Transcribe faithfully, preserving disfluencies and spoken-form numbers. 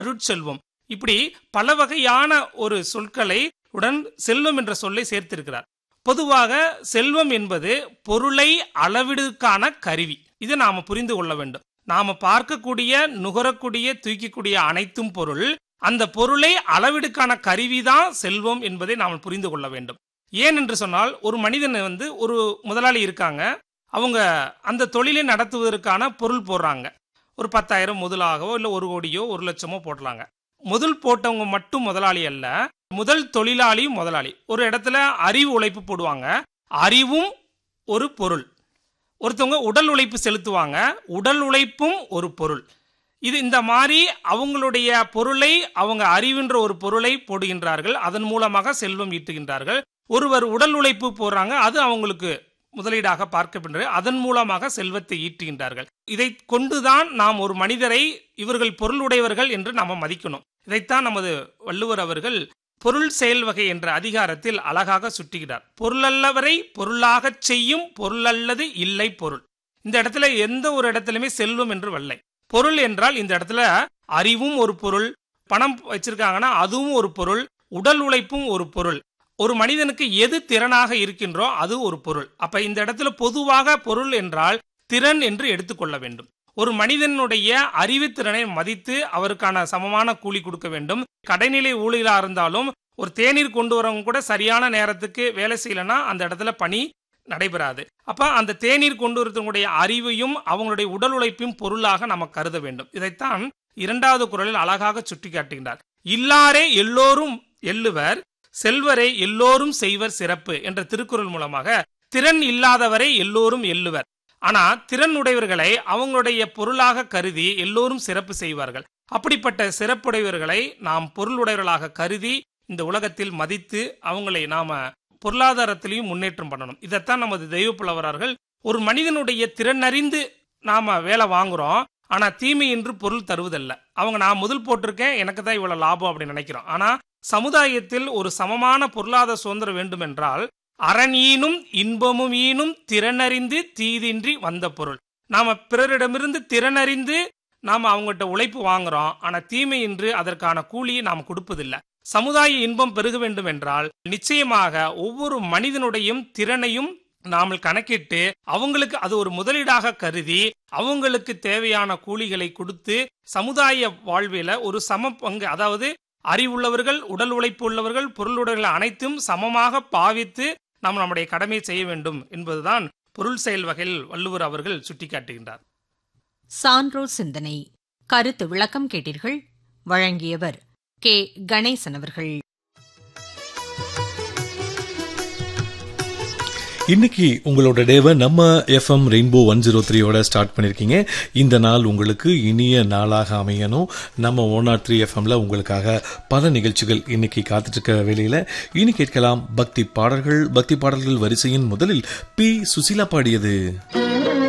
அருட்செல்வம், இப்படி பல வகையான ஒரு சொற்களை உடன் செல்வம் என்ற சொல்லை சேர்த்திருக்கிறார். பொதுவாக செல்வம் என்பது பொருளை அளவிடுக்கான கருவி. இதை நாம புரிந்து கொள்ள வேண்டும். நாம பார்க்கக்கூடிய, நுகரக்கூடிய, தூக்கக்கூடிய அனைத்தும் பொருள். அந்த பொருளை அளவிடுக்கான கருவிதான் செல்வம் என்பதை நாம் புரிந்து கொள்ள வேண்டும். ஏன் என்று சொன்னால், ஒரு மனிதன் வந்து ஒரு முதலாளி இருக்காங்க, அவங்க அந்த தொழிலை நடத்துவதற்கான பொருள் போடுறாங்க. ஒரு பத்தாயிரம் முதலாகவோ இல்லை ஒரு கோடியோ ஒரு லட்சமோ போடலாங்க. முதல் போட்டவங்க மட்டும் முதலாளி அல்ல, முதல் தொழிலாளியும் முதலாளி. ஒரு இடத்துல அறிவு உழைப்பு போடுவாங்க, அறிவும் ஒரு பொருள். ஒருத்தவங்க உடல் உழைப்பு செலுத்துவாங்க, உடல் உழைப்பும் ஒரு பொருள். இது இந்த மாதிரி அவங்களுடைய பொருளை, அவங்க அறிவுன்ற ஒரு பொருளை போடுகின்றார்கள், அதன் மூலமாக செல்வம் ஈட்டுகின்றார்கள். ஒருவர் உடல் உழைப்பு போடுறாங்க, அது அவங்களுக்கு முதலீடாக பார்க்கப்படுகிறது, அதன் மூலமாக செல்வத்தை ஈட்டுகின்றார்கள். இதை கொண்டுதான் நாம் ஒரு மனிதரை இவர்கள் பொருளுடையவர்கள் என்று நாம மதிக்கணும். இதைத்தான் நமது வள்ளுவர் அவர்கள் பொருள் செயல் வகை என்ற அதிகாரத்தில் அழகாக சுட்டுகிறார். பொருளல்லவரை பொருளாக செய்யும் பொருளல்லது இல்லை பொருள். இந்த இடத்துல எந்த ஒரு இடத்துலயுமே செல்வம் என்று வல்லை. பொருள் என்றால் இந்த இடத்துல அறிவும் ஒரு பொருள், பணம் வச்சிருக்காங்கன்னா அதுவும் ஒரு பொருள், உடல் உழைப்பும் ஒரு பொருள். ஒரு மனிதனுக்கு எது திறனாக இருக்கின்றோ அது ஒரு பொருள். அப்ப இந்த இடத்துல பொதுவாக பொருள் என்றால் திறன் என்று எடுத்துக்கொள்ள வேண்டும். ஒரு மனிதனுடைய அறிவுத்திறனை மதித்து அவருக்கான சமமான கூலி கொடுக்க வேண்டும். கடைநிலை ஊழியரா இருந்தாலும் ஒரு தேநீர் கொண்டு வரவங்க கூட சரியான நேரத்துக்கு வேலை செய்யலன்னா அந்த இடத்துல பணி நடைபெறாது. அப்ப அந்த தேநீர் கொண்டு வரவங்களுடைய அறிவையும் அவங்களுடைய உடல் உழைப்பையும் பொருளாக நம்ம கருத வேண்டும். இதைத்தான் இரண்டாவது குறளில் அழகாக சுட்டி காட்டுகின்றார். இல்லாரே எல்லோரும் எள்ளுவர், செல்வரை எல்லோரும் செய்வர் சிறப்பு என்ற திருக்குறள் மூலமாக திறன் இல்லாதவரை எல்லோரும் எள்ளுவர். ஆனா திறன் உடையவர்களை அவங்களுடைய பொருளாக கருதி எல்லோரும் சிறப்பு செய்வார்கள். அப்படிப்பட்ட சிறப்புடையவர்களை நாம் பொருளுடையவர்களாக கருதி இந்த உலகத்தில் மதித்து அவங்களை நாம பொருளாதாரத்திலையும் முன்னேற்றம் பண்ணணும். இதைத்தான் நமது தெய்வ புலவரார்கள் ஒரு மனிதனுடைய திறன் அறிந்து நாம வேலை வாங்குறோம், ஆனா தீமை என்று பொருள் தருவதல்ல. அவங்க நான் முதல் போட்டிருக்கேன், எனக்கு தான் இவ்வளவு லாபம் அப்படின்னு நினைக்கிறோம். ஆனா சமுதாயத்தில் ஒரு சமமான பொருளாதார சுதந்திரம் வேண்டும் என்றால் அரண் ஈனும் இன்பமும் ஈனும் திறனறிந்து தீதின்றி வந்த பொருள். நாம பிறரிடமிருந்து திறனறிந்து நாம அவங்ககிட்ட உழைப்பு வாங்குறோம், ஆனா தீமை என்று அதற்கான கூலியை நாம் கொடுப்பதில்லை. சமுதாய இன்பம் பெருக வேண்டும் என்றால் நிச்சயமாக ஒவ்வொரு மனிதனுடையும் திறனையும் நாம் கணக்கிட்டு அவங்களுக்கு அது ஒரு முதலீடாக கருதி அவங்களுக்கு தேவையான கூலிகளை கொடுத்து சமுதாய வாழ்வில ஒரு சம பங்கு, அதாவது அறிவுள்ளவர்கள், உடல் உழைப்பு உள்ளவர்கள், பொருளுடையவர்கள் அனைத்தும் சமமாக பாவித்து நாம் நம்முடைய கடமையை செய்ய வேண்டும் என்பதுதான் பொருள் செயல் வகையில் வள்ளுவர் அவர்கள் சுட்டிக்காட்டுகின்றார். சான்றோர் சிந்தனை கருத்து விளக்கம் கேட்டீர்கள். வழங்கியவர் கே கணேசன் அவர்கள். இன்னைக்கு உங்களோட டேவை நம்ம எஃப்எம் ரெயின்போ ஒன் ஜீரோ த்ரீயோட ஸ்டார்ட் பண்ணிருக்கீங்க. இந்த நாள் உங்களுக்கு இனிய நாளாக அமையணும். நம்ம ஒன் நாட் த்ரீ எஃப்எம்ல உங்களுக்காக பல நிகழ்ச்சிகள் இன்னைக்கு காத்துட்டு இருக்க வேளையில இனி கேட்கலாம் பக்தி பாடல்கள். பக்தி பாடல்கள் வரிசையின் முதலில் பி சுசீலா பாடியது